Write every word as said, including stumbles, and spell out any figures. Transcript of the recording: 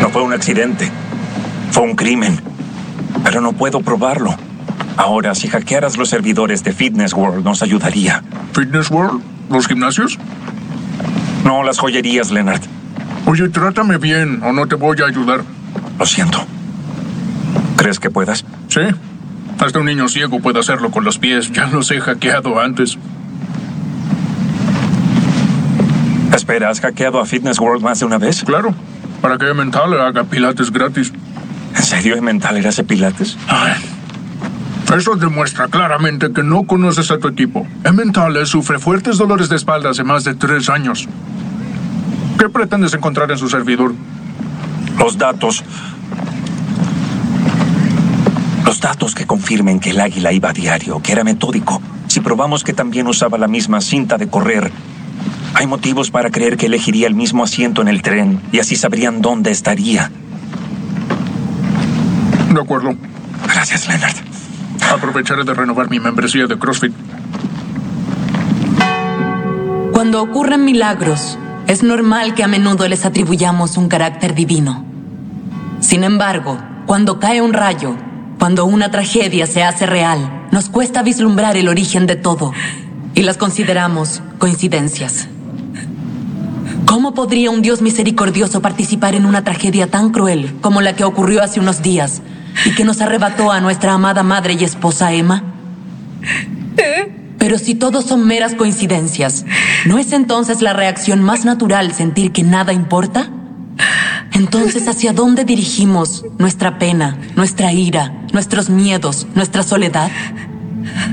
No fue un accidente. Fue un crimen. Pero no puedo probarlo. Ahora, si hackearas los servidores de Fitness World, nos ayudaría. ¿Fitness World? ¿Los gimnasios? No, las joyerías, Leonard. Oye, trátame bien o no te voy a ayudar. Lo siento. ¿Crees que puedas? Sí. Hasta un niño ciego puede hacerlo con los pies. Ya los he hackeado antes. Espera, ¿has hackeado a Fitness World más de una vez? Claro. Para que Mental haga pilates gratis. ¿En serio Mental era hace pilates? Ay. Eso demuestra claramente que no conoces a tu equipo. Mental sufre fuertes dolores de espalda hace más de tres años. ¿Qué pretendes encontrar en su servidor? Los datos. Los datos que confirmen que el águila iba a diario, que era metódico. Si probamos que también usaba la misma cinta de correr, hay motivos para creer que elegiría el mismo asiento en el tren y así sabrían dónde estaría. De acuerdo. Gracias, Leonard. Aprovecharé de renovar mi membresía de CrossFit. Cuando ocurren milagros, es normal que a menudo les atribuyamos un carácter divino. Sin embargo, cuando cae un rayo, cuando una tragedia se hace real, nos cuesta vislumbrar el origen de todo y las consideramos coincidencias. ¿Cómo podría un Dios misericordioso participar en una tragedia tan cruel como la que ocurrió hace unos días y que nos arrebató a nuestra amada madre y esposa Emma? Pero si todos son meras coincidencias, ¿no es entonces la reacción más natural sentir que nada importa? Entonces, ¿hacia dónde dirigimos nuestra pena, nuestra ira, nuestros miedos, nuestra soledad?